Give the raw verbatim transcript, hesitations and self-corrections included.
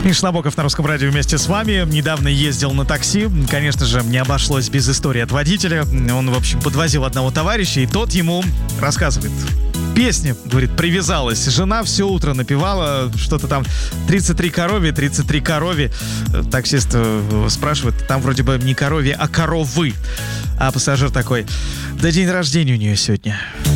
Миша Набоков на Русском радио вместе с вами. Недавно ездил на такси. Конечно же, не обошлось без истории от водителя. Он, в общем, подвозил одного товарища, и тот ему рассказывает. Песня, говорит, привязалась. Жена все утро напевала что-то там тридцать три корове, тридцать три корове. Таксист спрашивает, там вроде бы не корове, а коровы. А пассажир такой, да день рождения у нее сегодня.